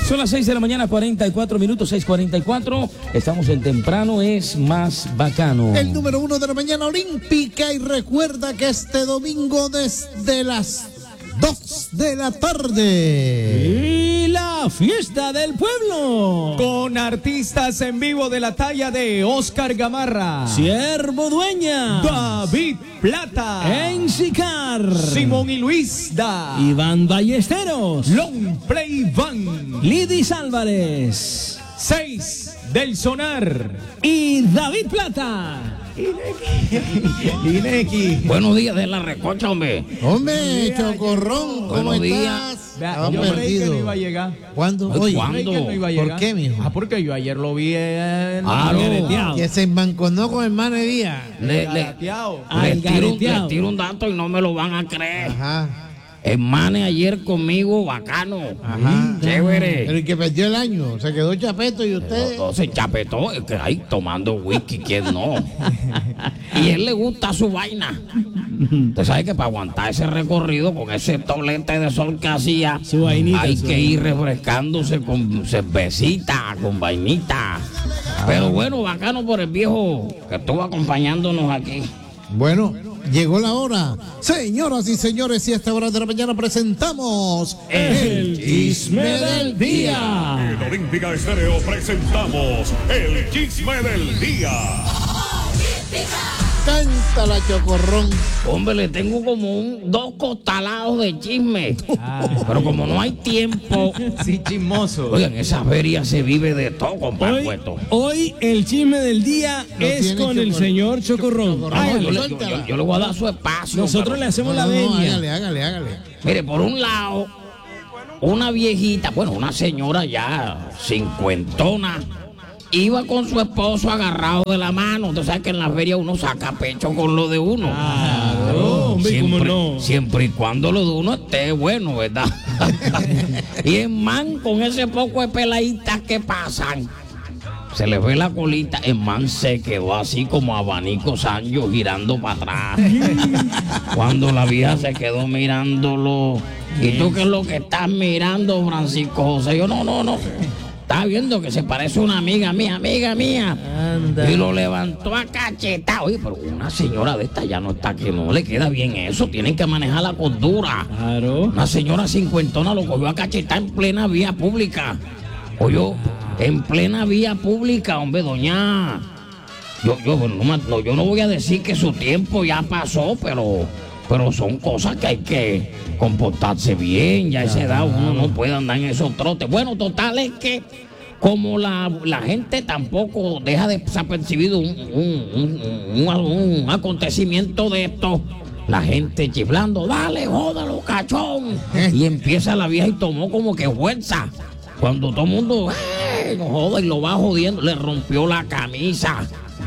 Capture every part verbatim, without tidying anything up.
Son las seis de la mañana, cuarenta y cuatro minutos, seis cuarenta y cuatro. Estamos en Temprano es Más Bacano. El número uno de la mañana olímpica. Y recuerda que este domingo desde las dos de la tarde. Y la fiesta del pueblo. Con artistas en vivo de la talla de Oscar Gamarra, Siervo Dueña, David Plata, Ensicar, Simón y Luis Da, Iván Ballesteros, Long Play Van, Lidis Álvarez, seis del Sonar y David Plata. Ineki. Buenos días de la recocha, hombre. Hombre, Chocorrón, ¿cómo Buenos estás? días. Vea, yo creí que no iba a llegar. ¿Cuándo? Oye, ¿Cuándo? Creí que no iba a llegar. ¿por qué, mijo? Ah, porque yo ayer lo vi en... Claro. Que se enmanconó con el Mane Díaz. Le, le, Garateado. le Al tiro, un- le gareteado. tiro un dato y no me lo van a creer. Ajá, Hermane ayer conmigo, bacano. ajá. Chévere. El que perdió el año, se quedó chapeto y usted. No, no se chapetó, es que ahí tomando whisky, ¿quién no? Y él le gusta su vaina. Usted sabe que para aguantar ese recorrido con ese tolete de sol que hacía, Su vainita, hay su que ir refrescándose con cervecita, con vainita. Pero bueno, bacano por el viejo que estuvo acompañándonos aquí. Bueno, llegó la hora. Señoras y señores, y a esta hora de la mañana presentamos El chisme del día. En Olímpica Estéreo presentamos el chisme del día. Canta la Chocorrón. Hombre, le tengo como un, dos costalados de chisme. Pero como no hay tiempo. Sí, chismoso. Oigan, esa feria se vive de todo, compadre. Hoy, Puesto. hoy el chisme del día Lo es tiene con el Chocorrón. señor Chocorrón. Chocorrón. No, Hágale. yo, le, yo- suéltala. yo- yo le voy a dar su espacio. Nosotros pero- le hacemos la No, no, venia. hágale, hágale, hágale. Mire, por un lado, una viejita, bueno, una señora ya cincuentona, iba con su esposo agarrado de la mano. Usted sabe que en la feria uno saca pecho con lo de uno. Claro, hombre, siempre, cómo no. siempre y cuando lo de uno esté bueno, ¿verdad? Y el man, con ese poco de peladitas que pasan, se le ve la colita, el man se quedó así como abanico Sancho girando para atrás. Cuando la vieja se quedó mirándolo, ¿y tú qué es lo que estás mirando, Francisco José? Yo, no, no, no. Estaba viendo que se parece a una amiga mía, amiga mía. Anda. Y lo levantó a cachetar. Oye, pero una señora de esta ya no está, que no le queda bien eso. Tienen que manejar la cordura. Claro. Una señora cincuentona lo cogió a cachetar en plena vía pública. Oye, en plena vía pública, hombre, doña. Yo, yo, bueno, no, me- no, yo no voy a decir que su tiempo ya pasó, pero, pero son cosas que hay que comportarse bien. Ya a esa edad uno no puede andar en esos trotes. Bueno, total es que como la, la gente tampoco deja desapercibido un, un, un, un- un acontecimiento de esto, la gente chiflando, dale, jódalo, cachón. Y empieza la vieja y tomó como que fuerza. Cuando todo el mundo, ¡eh! No joda, y lo va jodiendo, le rompió la camisa.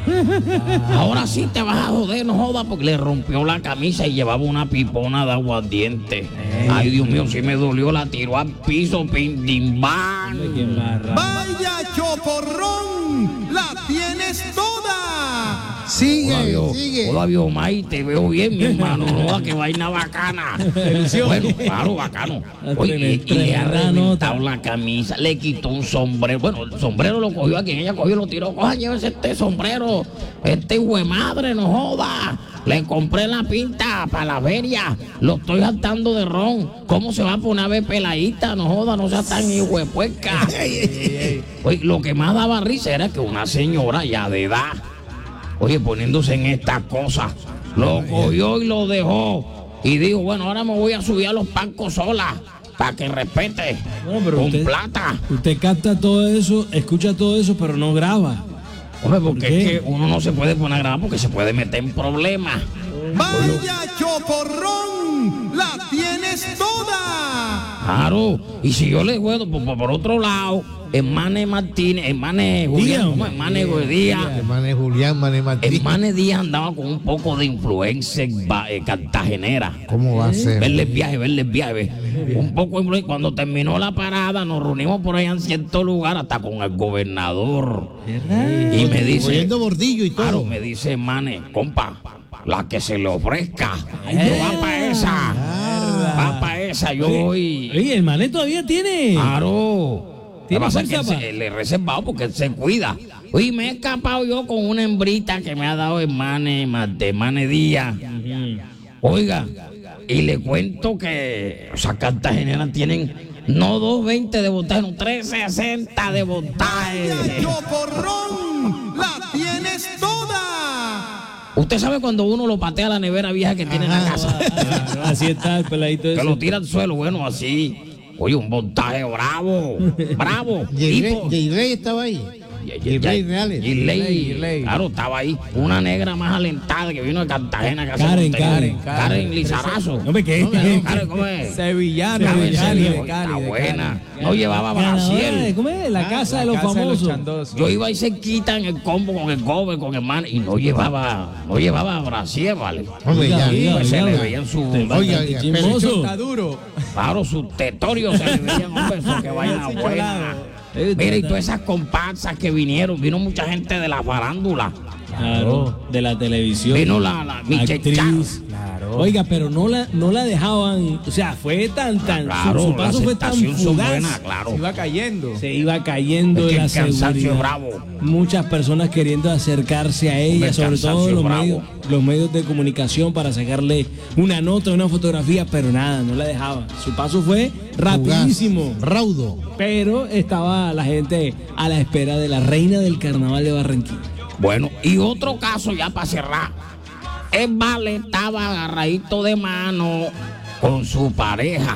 Ahora sí te vas a joder, no joda, porque le rompió la camisa y llevaba una pipona de aguardiente. Ay, Dios mío, sí me dolió, la tiró al piso, pindimbán. Qué barra. ¡Vaya Chocorrón! ¡La tienes toda! Sigue, Hola, viejo, sigue. hola, viejo May, te veo bien, mi hermano. No joda, qué vaina bacana. Bueno, claro, bacano. Oye, y, y le ha reventado la camisa, le quitó un sombrero. Bueno, el sombrero lo cogió a quien ella cogió, lo tiró. Coja, llévese este sombrero. Este hijo de madre, no joda. Le compré la pinta para la feria. Lo estoy saltando de ron. ¿Cómo se va a poner a ver peladita? No joda, no sea tan hijo de puerca. Oye, lo que más daba risa era que una señora ya de edad, oye, poniéndose en esta cosa, lo cogió y lo dejó. Y dijo, bueno, ahora me voy a subir a los pancos sola, para que respete, Bueno, pero con usted- plata. Usted capta todo eso, escucha todo eso, pero no graba. Hombre, porque ¿Por qué? es que uno no se puede poner a grabar porque se puede meter en problemas. ¡Vaya Chocorrón! ¡La tienes toda! Claro, y si yo le juego por, por- por otro lado, Hermane Martínez, Hermane Julián, Díaz. ¿cómo es? Hermane Díaz. Hermane Julián, Mane Martín. Hermane Díaz andaba con un poco de influencia eh, cartagenera. ¿Cómo va a ser? Verle el viaje, verle el viaje. ve. Un poco de influencia. Cuando terminó la parada, nos reunimos por ahí en cierto lugar, hasta con el gobernador. Y me dice, Oyendo bordillo y todo. claro, me dice, Mane, compa, la que se le ofrezca. Yo va para esa. Va para esa, yo voy. Oye, el mané todavía tiene. Claro. ¿Tiene pasa es que fuerza, él se- le he reservado porque él se cuida. Oye, me he escapado yo con una hembrita que me ha dado en Mane, de Mane Díaz. Oiga, y le cuento que esas cartageneras tienen no doscientos veinte de voltaje, no trescientos sesenta de voltaje. Chocorrón, la tienes toda. Usted sabe cuando uno lo patea a la nevera vieja que tiene en la casa, Claro, así está el peladito que ese. lo tira al suelo, bueno, así. Oye, un voltaje bravo, bravo. Jay Tipo- Rey estaba ahí. Jay Reales. Giley, Giley. claro, estaba ahí. Una negra más alentada que vino de Cartagena. Que hace Karen, montaña. Karen, Karen Lizarazo. No me quedé. No, no, Karen, ¿cómo es? Sevillana, Karen, de Cali, Sevilla, de Cali, está de buena. Cali. No llevaba Ganadora, brasier. ¿cómo es? La casa de los Casa de los famosos. chandosos. Yo iba ahí cerquita en el combo con el gobe, con el man, y no llevaba, no llevaba brasier, ¿vale? Hombre, Oiga, ya, oiga, Pues se oiga, le oiga. veían su, Oiga, Oiga, oiga, chismoso. Está duro. claro, sus tetorios se le veían, hombre, eso que vayan a buena. Eh, Mira, y ta- todas esas comparsas que vinieron, vino mucha gente de la farándula. Claro, de la televisión. Vino la, la Michelle Charo. actriz. Oiga, pero no la, no la dejaban, o sea, fue tan, tan, Claro, su, su la paso fue tan aceptación son fugaz, buenas, claro. Se iba cayendo. se iba cayendo Es que de la el cansancio seguridad. es bravo. Muchas personas queriendo acercarse a ella, El sobre todo cansancio los es bravo. medios, los medios de comunicación para sacarle una nota, una fotografía, pero nada, no la dejaban. Su paso fue rapidísimo, Fugaz, raudo. pero estaba la gente a la espera de la reina del carnaval de Barranquilla. Bueno, y otro caso ya para cerrar. El vale estaba agarradito de mano con su pareja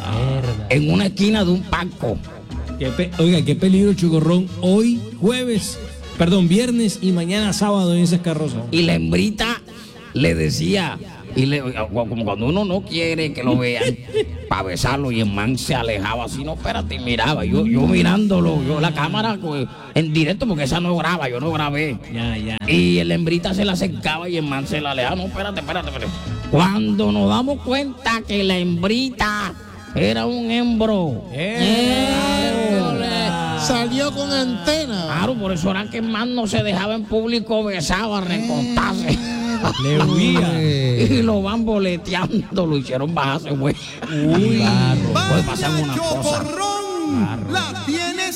en una esquina de un parco. Qué pe- Oiga, qué peligro, Chocorrón, hoy jueves, perdón, viernes y mañana sábado en esas carrozas. Y la hembrita le decía, y le, como cuando uno no quiere que lo vean, para besarlo, y el man se alejaba así, no, espérate, y miraba. Yo, yo mirándolo, yo la cámara pues, en directo, porque esa no graba, yo no grabé. Ya, ya. Y el hembrita se la acercaba y el man se la alejaba. No, espérate, espérate, espérate. Cuando nos damos cuenta que la hembrita era un hembro. ¡Éndole! Salió con antena. Claro, por eso era que el man no se dejaba en público besado a recostarse. Le huía. Y lo van boleteando, lo hicieron bajarse, güey. Uy, pues pasan unas cosas. La tienes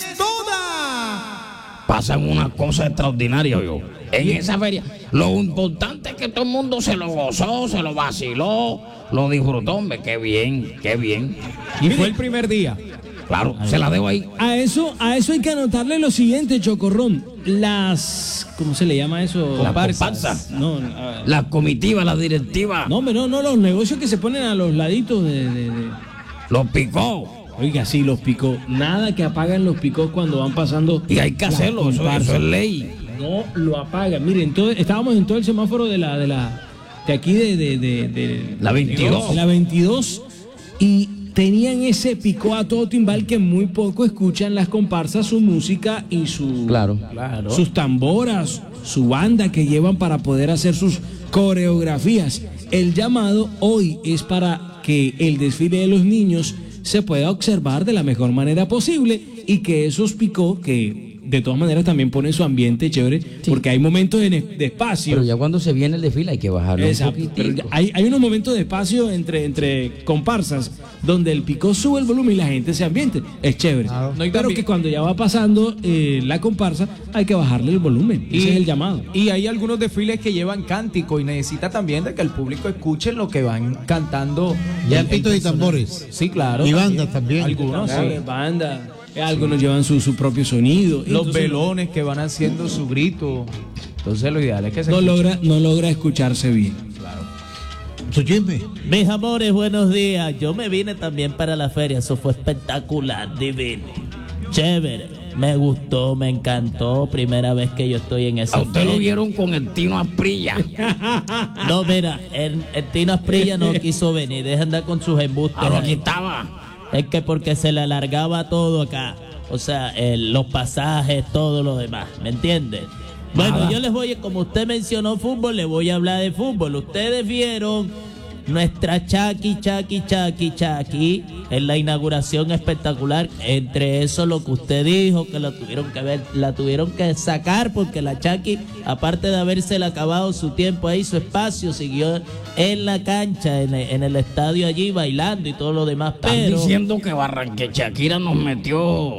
toda. Pasan unas cosas extraordinarias, yo. En esa feria, lo importante es que todo el mundo se lo gozó, se lo vaciló, lo disfrutó, hombre, qué bien, qué bien. Y fue el primer día. Claro, se la dejo ahí. A eso, a eso hay que anotarle lo siguiente, Chocorrón. Las, ¿cómo se le llama eso? La Comparsas. comparsa. No, a- La comitiva, la directiva, no, hombre, no, no, los negocios que se ponen a los laditos de, de- de- los picó. Oiga, sí, los picó. Nada que apagan los picos cuando van pasando. Y hay que las hacerlo, eso, comparsas. eso es ley. No lo apagan. Miren, todo, estábamos en todo el semáforo de la, de la, de aquí de, de, de- de- La veintidós. de la veintidós y tenían ese picó a todo timbal que muy poco escuchan las comparsas, su música y su Claro. sus tamboras, su banda que llevan para poder hacer sus coreografías. El llamado hoy es para que el desfile de los niños se pueda observar de la mejor manera posible y que esos picó que de todas maneras también ponen su ambiente chévere porque hay momentos de, de espacio. Pero ya cuando se viene el desfile hay que bajarlo un Exacto, pero poquitico. hay, hay unos momentos de espacio entre, entre comparsas donde el picó sube el volumen y la gente se ambiente. Es chévere. No, y pero también- que cuando ya va pasando eh, la comparsa hay que bajarle el volumen. Ese es el llamado. Y hay algunos desfiles que llevan cántico y necesita también de que el público escuche lo que van cantando. Ya el- el pitos y personaje. tambores. Sí, claro. Y bandas también. Algunos, sí. Tambores, banda, eh, algunos llevan su, su propio sonido. Los Entonces, velones que van haciendo su grito. Entonces lo ideal es que se no escuche. logra, no logra escucharse bien. Su chisme. Mis amores, buenos días. Yo me vine también para la feria. Eso fue espectacular, divino. Chévere. Me gustó, me encantó. Primera vez que yo estoy en esa A usted lo feria. vieron con el Tino Asprilla. No, mira, el, el Tino Asprilla no quiso venir. Deja de andar con sus embustes. Ahora aquí ahí. estaba. Es que porque se le alargaba todo acá. O sea, el- los pasajes, todo lo demás. ¿Me entiendes? Bueno, Nada. yo les voy, como usted mencionó fútbol, les voy a hablar de fútbol. Ustedes vieron nuestra Chaki, Chaki, Chaki, Chaki en la inauguración espectacular. Entre eso lo que usted dijo, que la tuvieron que ver, la tuvieron que sacar porque la Chaki, aparte de habérsela acabado su tiempo ahí, su espacio, siguió en la cancha, en el, en el estadio allí bailando y todo lo demás. Están Pero diciendo que Barranque Shakira nos metió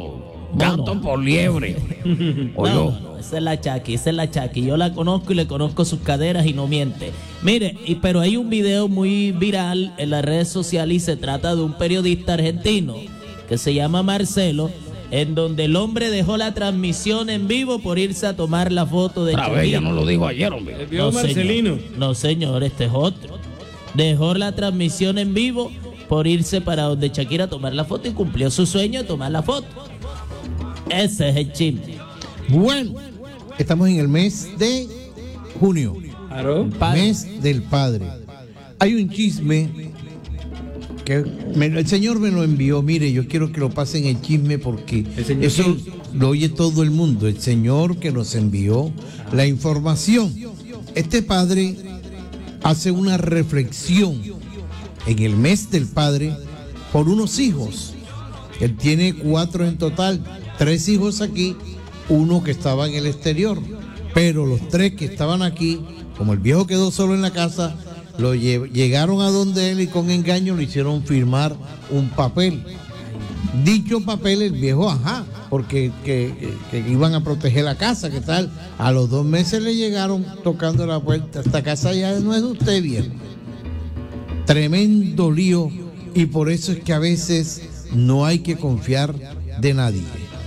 gato no. por liebre. No, Oyó. no, no, esa es la Chaki, esa es la Chaki. Yo la conozco y le conozco sus caderas y no miente. Mire, y, pero hay un video muy viral en las redes sociales y se trata de un periodista argentino que se llama Marcelo, en donde el hombre dejó la transmisión en vivo por irse a tomar la foto de Otra vez, Shakira. ya no lo dijo ayer, hombre. Vio Marcelino. Señor. No, señor, este es otro. Dejó la transmisión en vivo por irse para donde Shakira a tomar la foto y cumplió su sueño de tomar la foto. Ese es el chisme. Bueno, estamos en el mes de junio, Claro. Padre. mes del padre. Hay un chisme que me- el señor me lo envió. Mire, yo quiero que lo pasen el chisme porque ¿El señor eso quién? lo oye todo el mundo. El señor que nos envió la información. Este padre hace una reflexión en el mes del padre por unos hijos. Él tiene cuatro en total, tres hijos aquí, uno que estaba en el exterior. Pero los tres que estaban aquí, como el viejo quedó solo en la casa, lo lle- llegaron a donde él y con engaño le hicieron firmar un papel. Dicho papel, el viejo, ajá, porque que, que- que iban a proteger la casa, ¿qué tal? A los dos meses le llegaron tocando la puerta. Esta casa ya no es de usted, viejo. Tremendo lío, y por eso es que a veces no hay que confiar de nadie.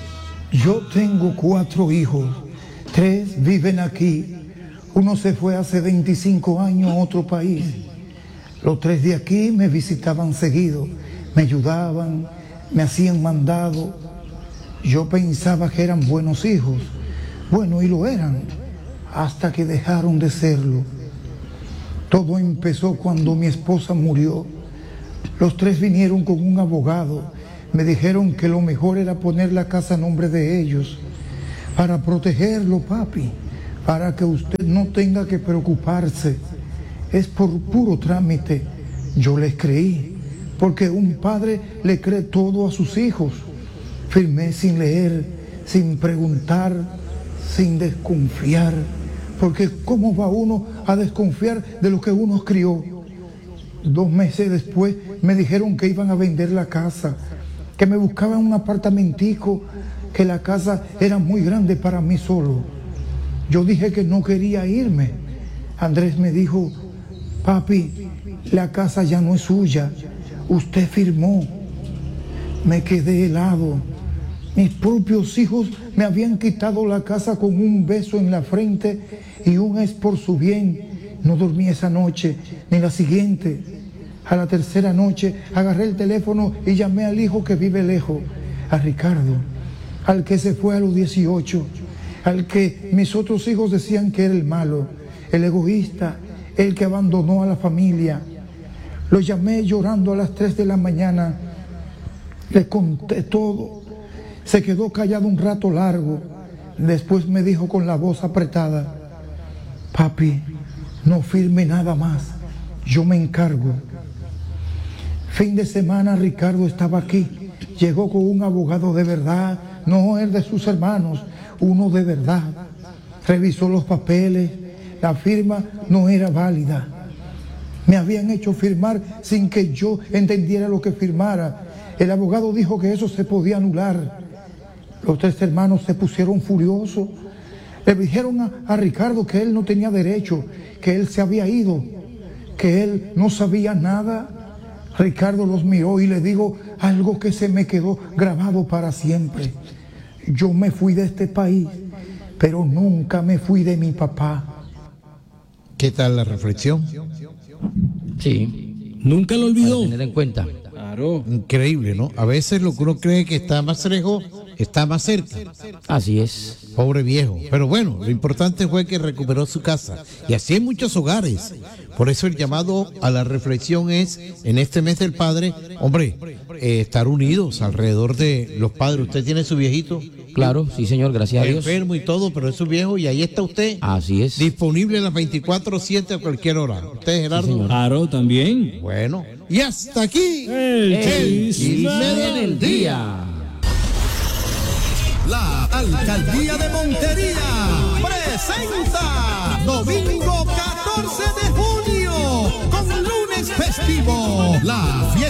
Yo tengo cuatro hijos, tres viven aquí, uno se fue hace veinticinco años a otro país. Los tres de aquí me visitaban seguido, me ayudaban, me hacían mandado. Yo pensaba que eran buenos hijos, bueno, y lo eran, hasta que dejaron de serlo. Todo empezó cuando mi esposa murió. Los tres vinieron con un abogado. Me dijeron que lo mejor era poner la casa a nombre de ellos para protegerlo, papi, para que usted no tenga que preocuparse. Es por puro trámite. Yo les creí, porque un padre le cree todo a sus hijos. Firmé sin leer, sin preguntar, sin desconfiar, porque ¿cómo va uno a desconfiar de lo que uno crió? Dos meses después me dijeron que iban a vender la casa, que me buscaban un apartamentico, que la casa era muy grande para mí solo. Yo dije que no quería irme. Andrés me dijo, papi, la casa ya no es suya, usted firmó. Me quedé helado. Mis propios hijos me habían quitado la casa con un beso en la frente y un es por su bien. No dormí esa noche, ni la siguiente. A la tercera noche agarré el teléfono y llamé al hijo que vive lejos, a Ricardo, al que se fue a los dieciocho, al que mis otros hijos decían que era el malo, el egoísta, el que abandonó a la familia. Lo llamé llorando a las tres de la mañana, le conté todo. Se quedó callado un rato largo. Después me dijo con la voz apretada, papi, no firme nada más, yo me encargo. Fin de semana Ricardo estaba aquí, llegó con un abogado de verdad, no el de sus hermanos, uno de verdad. Revisó los papeles, la firma no era válida. Me habían hecho firmar sin que yo entendiera lo que firmara. El abogado dijo que eso se podía anular. Los tres hermanos se pusieron furiosos. Le dijeron a, a Ricardo que él no tenía derecho, que él se había ido, que él no sabía nada. Ricardo los miró y le dijo algo que se me quedó grabado para siempre. Yo me fui de este país, pero nunca me fui de mi papá. ¿Qué tal la reflexión? Sí, Nunca lo olvidó. para tener en cuenta. Claro. Increíble, ¿no? A veces lo que uno cree que está más lejos está más cerca. Así es. Pobre viejo. Pero bueno, lo importante fue que recuperó su casa. Y así en muchos hogares. Por eso el llamado a la reflexión es, en este mes del padre, hombre, eh, estar unidos alrededor de los padres. Usted tiene su viejito Claro, sí, señor, gracias a Dios. enfermo y todo, pero es su viejo y ahí está usted. Así es. Disponible a las veinticuatro siete a cualquier hora. ¿Usted, Gerardo? Claro, también. Bueno. Y hasta aquí El el chisme chisme del día. La Alcaldía de Montería presenta domingo catorce de junio con lunes festivo, la fiesta